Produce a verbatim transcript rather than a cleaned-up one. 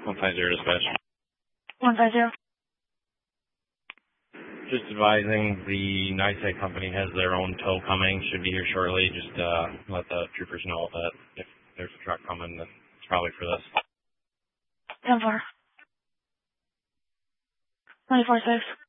one five zero dispatch. one five zero. Just advising the NYSEG company has their own tow coming. Should be here shortly. Just uh, let the troopers know that if there's a truck coming, then it's probably for this. ten four. twenty-four six.